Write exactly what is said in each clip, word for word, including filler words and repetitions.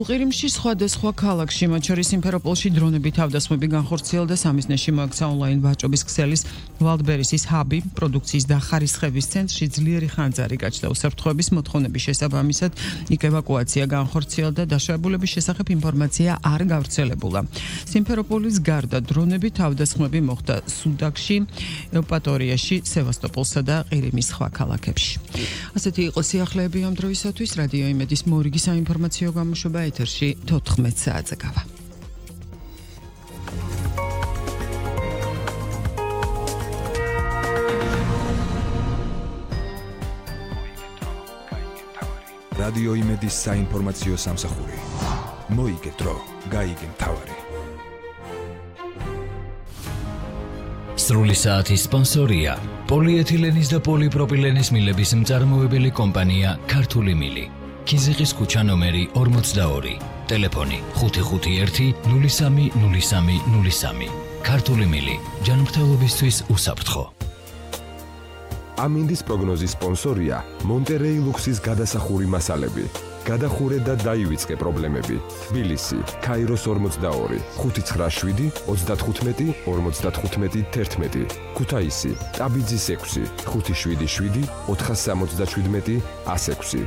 ყირიმში სხვადასხვა ქალაქში, მათ შორის სიმფეროპოლში დრონები თავდასხმები განხორციელდა, სამიზნეში მოექცა ონლაინ ვაჭრობის ქსელის ვალდბერისის ჰაბი, პროდუქციის და ხარისხების ცენტრში ძლიერი ხანძარი გაჩნდა. უსაფრთხოების მოთხოვნების შესაბამისად იქ ევაკუაცია განხორციელდა, დაშავებულების შესახებ ინფორმაცია არ გავრცელებულა. სიმფეროპოლის გარდა დრონები თავდასხმები მოხდა სუდაკში, ევპატორიაში, სევასტოპოლსა და ყირიმის სხვა ქალაქებში. ასეთი იყო სიახლეები ამ დროისათვის. რადიო იმედის მორიგი საინფორმაციო გამოშვება ეთერში თოთხმეტ საათზე გავა. რადიო იმედის საინფორმაციო სამსახური. მოიგე დრო, გაიგე მთავარი. სრული საათის სპონსორია პოლიეთილენის და პოლიპროპილენის მილების მწარმოებელი კომპანია ქართული მილი. ქიზიყის ქუჩა ნომერი ორმოცდაორი, ტელეფონი ხუთი ხუთი ერთი ნული სამი ნული სამი ნული სამი. ქართული მილი, ჯანმრთელობისთვის უსაფრთხო. ამინდის პროგნოზის სპონსორია მონტერეი ლუქსის გადასახური მასალები. გადახურე და დაივიწყე პრობლემები. თბილისი, ქაიროს ორმოცდაორი, ხუთი ცხრა შვიდი ოცდათხუთმეტი ორმოცდათხუთმეტი თერთმეტი. ქუთაისი, ტაბიძის ექვსი, ხუთი შვიდი შვიდი ოთხასამოცდაშვიდმეტი ასექვსი.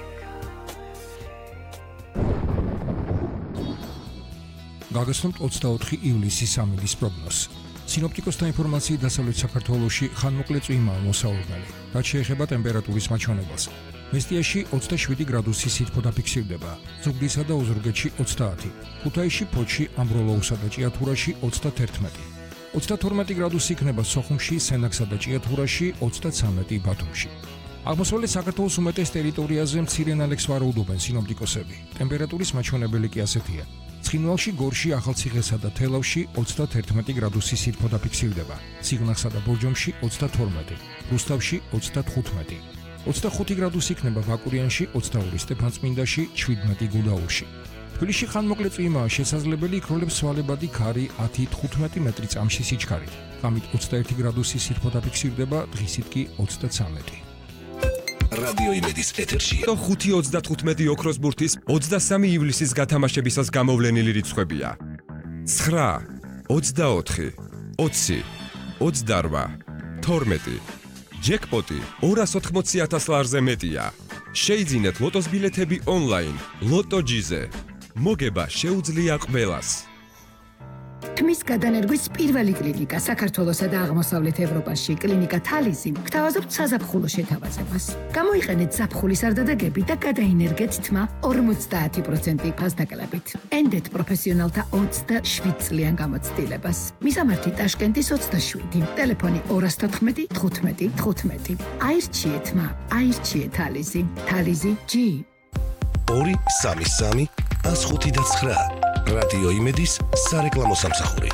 გაგაცნობთ ოცდაოთხი ივლისის ამინდის პროგნოზს. სინოპტიკოსთა ინფორმაციით დასავლეთ საქართველოში ხანმოკლე წვიმაა მოსაუბრებელი, რაც შეეხება ტემპერატურის მაჩვენებელს. მესტიაში ოცდაშვიდი გრადუსი სითბო დაფიქსირდება, ზუგდიდსა და ოზურგეთში ოცდაათი, ქუთაისში, ფოთში, ამბროლოუსა და ჭიათურაში ოცდათერთმეტი. ოცდათორმეტი გრადუსი იქნება სოხუმში, სენაკსა და ჭიათურაში, ოცდაცამეტი ბათუმში. აღმოსავლეთ საქართველოს უმეტეს ტერიტორიაზე მცირე ნალექს ვარაუდობენ სინოპტიკოსები. ტემპერატურის მაჩვენებელი კი ასეთია. ცხინვალში, გორში, ახალციხესა და თელავში ოცდათერთმეტი გრადუსი სითბო დაფიქსირდება, ციგნახსა და ბორჯომში ოცდათორმეტი, რუსთავში ოცდათხუთმეტი. ოცდახუთი გრადუსი იქნება ვაკურიანში, ოცდაორი სტეფანწმინდაში, შვიდმეტი გუდაურში. თბილისში ხანმოკლე წვიმაა შესაძლებელი, იქროლებს სვალებადი ქარი ათი თხუთმეტი მეტრი წამში სიჩქარით. ღამით ოცდაერთი გრადუსი სითბო დაფიქსირდება, დღისით კი ოცდაცამეტი. რადიო იმედის ეთერში ხუთი ოცდათხუთმეტი ოქროს ბურთის ოცდასამი ივლისის გათამაშებისას გამოვლენილი რიცხვებია. ცხრა, ოცდაოთხი, ოცი, ოცდარვა, თორმეტი. ჯეკპოტი ორას ოთხმოცი ათას ლარზე მეტია. შეიძინეთ ლოტოს ბილეთები ონლაინ, ლოტოჯიზე. მოგება შეუძლია ყველას. თმის გადანერგვის პირველი კლინიკა საქართველოსა და აღმოსავლეთ ევროპაში, კლინიკა თალიზი, გთავაზობთ საზაფხულო შეთავაზებას. გამოიყენეთ ზაფხულის არდადეგები და გადაინერგეთ თმა ორმოცდაათი პროცენტი ფასდაკლებით. ენდეთ პროფესიონალთა ოცდაშვიდ წლიან გამოცდილებას. მისამართი ტაშკენტის ოცდაშვიდი, ტელეფონი ორას თოთხმეტი თხუთმეტი თხუთმეტი. აირჩიე თმა, აირჩიე თალიზი, თალიზი ჯი. ორი სამი სამი ას ხუთი და ცხრა. რადიო იმედის სარეკლამო სამსახური.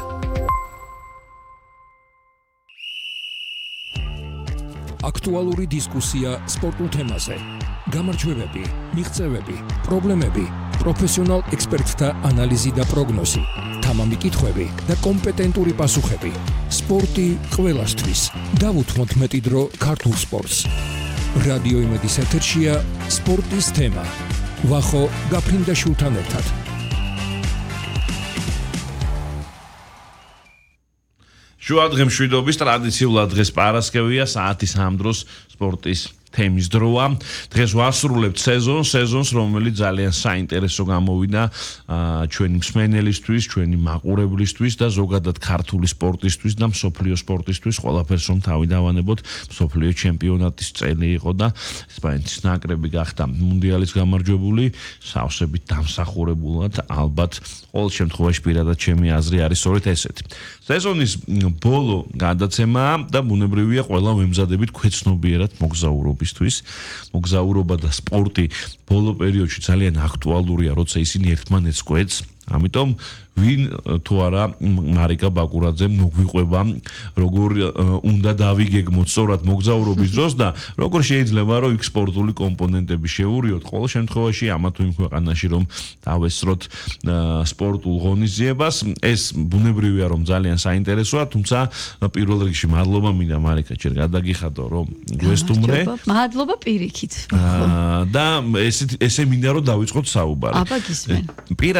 აქტუალური დისკუსია სპორტულ თემაზე. გამარჯვებები, მიღწევები, პრობლემები, პროფესიონალ ექსპერტთა ანალიზი და პროგნოზი, თამამი კითხვები და კომპეტენტური პასუხები. სპორტი ყველასთვის. დავუთმოთ მეტი დრო ქართულ სპორტს. რადიო იმედის ეთერშია სპორტის თემა. ვახო გაფრინდაშვილთან ერთად. შუა დღემშვიდობის ტრადიციულად დღეს პარასკევია, საათის ამ დროს სპორტის თემის დროა. დღეს ვასრულებთ სეზონს, სეზონს, რომელიც ძალიან საინტერესო გამოვიდა ჩვენი მსმენელისთვის, ჩვენი მაყურებლისთვის და ზოგადად ქართული სპორტისთვის და მსოფლიო სპორტისთვის. ყველაფერს რომ თავი დავანებოთ, მსოფლიო ჩემპიონატის წელი იყო და ესპანეთის ნაკრები გახდა მუნდიალის გამარჯვებული, სავსებით დამსახურებულად. ალბათ ყოველ შემთხვევაში პირადად ჩემი აზრი არის სწორედ ესეთი. სეზონის ბოლო გადაცემაა და ბუნებრივია ყველა მემზადებით ქვეცნობიერად მოგზაურობისთვის. მოგზაურობა და სპორტი ბოლო პერიოდში ძალიან აქტუალურია, როცა ისინი ერთმანეთს კვეთს. ამიტომ ვინ თუ არა მარიკა ბაკურაძე მოგვიყვება როგორ უნდა დავიგეგმოთ სწორად მოგზაურობის დროს და როგორ შეიძლება რომ იქ სპორტული კომპონენტები შეურიოთ ყოველ შემთხვევაში ამა თუ იმ ქვეყანაში რომ დავესწროთ სპორტულ ღონისძიებას ეს ბუნებრივია რომ ძალიან საინტერესოა თუმცა პირველ რიგში მადლობა მინდა მარიკა ჯერ გადაგიხადო რომ გვესტუმრე მადლობა პირიქით და ესე ესე მინდა რომ დავიწყოთ საუბარი აბა გისმენ